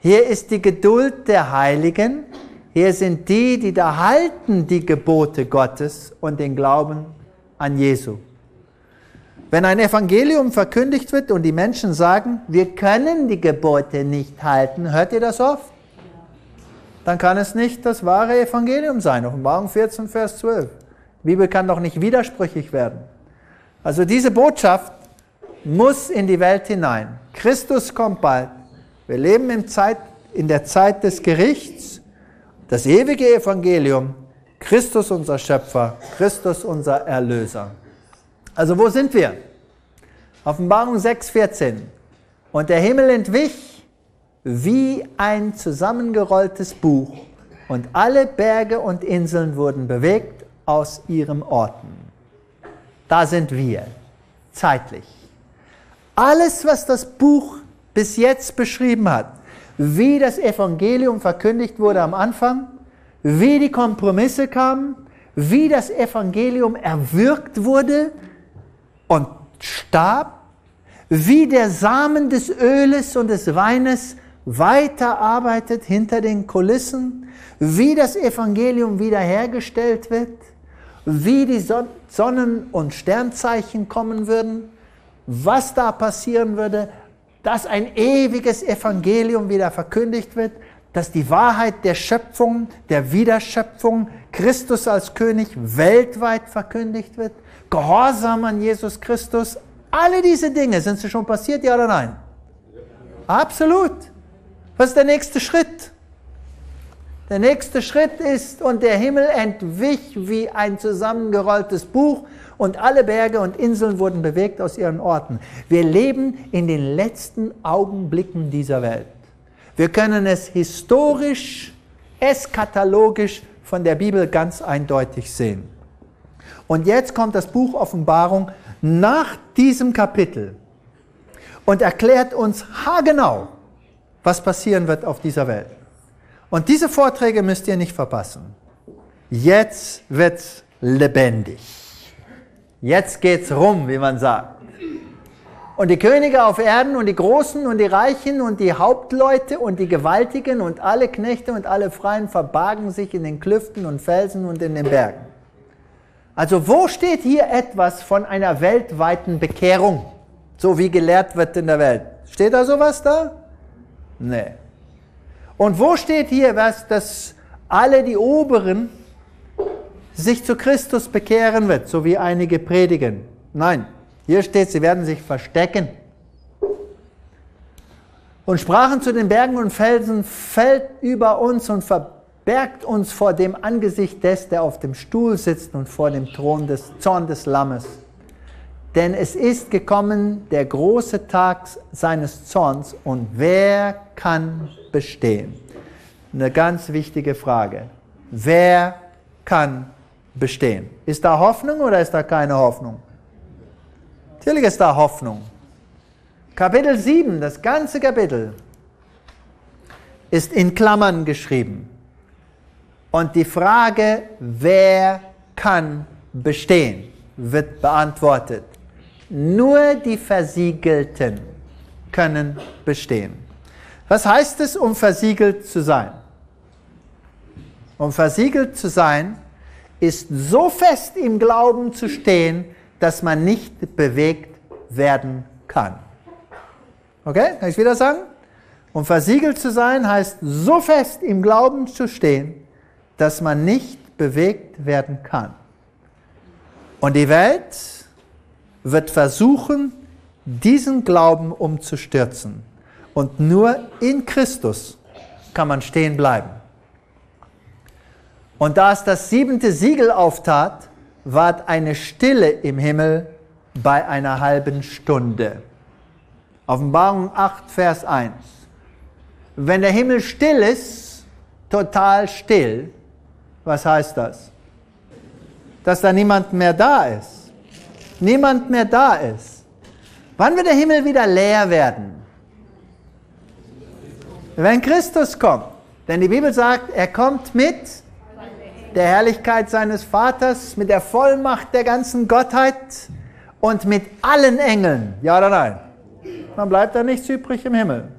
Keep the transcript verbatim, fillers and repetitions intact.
Hier ist die Geduld der Heiligen. Hier sind die, die da halten die Gebote Gottes und den Glauben an Jesu. Wenn ein Evangelium verkündigt wird und die Menschen sagen, wir können die Gebote nicht halten, hört ihr das oft? Dann kann es nicht das wahre Evangelium sein. Offenbarung vierzehn, Vers zwölf. Die Bibel kann doch nicht widersprüchlich werden. Also diese Botschaft muss in die Welt hinein. Christus kommt bald. Wir leben in, Zeit, in der Zeit des Gerichts. Das ewige Evangelium, Christus unser Schöpfer, Christus unser Erlöser. Also wo sind wir? Offenbarung sechs, vierzehn. Und der Himmel entwich wie ein zusammengerolltes Buch und alle Berge und Inseln wurden bewegt aus ihren Orten. Da sind wir, zeitlich. Alles, was das Buch bis jetzt beschrieben hat, wie das Evangelium verkündigt wurde am Anfang, wie die Kompromisse kamen, wie das Evangelium erwürgt wurde und starb, wie der Samen des Öles und des Weines weiterarbeitet hinter den Kulissen, wie das Evangelium wiederhergestellt wird, wie die Sonnen- und Sternzeichen kommen würden, was da passieren würde, dass ein ewiges Evangelium wieder verkündigt wird, dass die Wahrheit der Schöpfung, der Wiederschöpfung, Christus als König weltweit verkündigt wird, Gehorsam an Jesus Christus, alle diese Dinge, sind sie schon passiert, ja oder nein? Absolut. Was ist der nächste Schritt? Der nächste Schritt ist, und der Himmel entwich wie ein zusammengerolltes Buch und alle Berge und Inseln wurden bewegt aus ihren Orten. Wir leben in den letzten Augenblicken dieser Welt. Wir können es historisch, eskatologisch von der Bibel ganz eindeutig sehen. Und jetzt kommt das Buch Offenbarung nach diesem Kapitel und erklärt uns haargenau, was passieren wird auf dieser Welt. Und diese Vorträge müsst ihr nicht verpassen. Jetzt wird's lebendig. Jetzt geht's rum, wie man sagt. Und die Könige auf Erden und die Großen und die Reichen und die Hauptleute und die Gewaltigen und alle Knechte und alle Freien verbargen sich in den Klüften und Felsen und in den Bergen. Also wo steht hier etwas von einer weltweiten Bekehrung, so wie gelehrt wird in der Welt? Steht da sowas da? Nee. Und wo steht hier was, dass alle die Oberen sich zu Christus bekehren wird, so wie einige predigen? Nein, hier steht, sie werden sich verstecken. Und sprachen zu den Bergen und Felsen, fällt über uns und verbergt uns vor dem Angesicht des, der auf dem Stuhl sitzt und vor dem Thron des Zorn des Lammes. Denn es ist gekommen der große Tag seines Zorns und wer kann bestehen? Eine ganz wichtige Frage. Wer kann bestehen? Ist da Hoffnung oder ist da keine Hoffnung? Natürlich ist da Hoffnung. Kapitel sieben, das ganze Kapitel, ist in Klammern geschrieben. Und die Frage, wer kann bestehen, wird beantwortet. Nur die Versiegelten können bestehen. Was heißt es, um versiegelt zu sein? Um versiegelt zu sein, ist so fest im Glauben zu stehen, dass man nicht bewegt werden kann. Okay, kann ich wieder sagen? Um versiegelt zu sein, heißt so fest im Glauben zu stehen, dass man nicht bewegt werden kann. Und die Welt wird versuchen, diesen Glauben umzustürzen. Und nur in Christus kann man stehen bleiben. Und da es das siebente Siegel auftat, ward eine Stille im Himmel bei einer halben Stunde. Offenbarung acht, Vers eins. Wenn der Himmel still ist, total still, was heißt das? Dass da niemand mehr da ist. Niemand mehr da ist. Wann wird der Himmel wieder leer werden? Wenn Christus kommt. Denn die Bibel sagt, er kommt mit der Herrlichkeit seines Vaters, mit der Vollmacht der ganzen Gottheit und mit allen Engeln. Ja oder nein? Dann bleibt da nichts übrig im Himmel.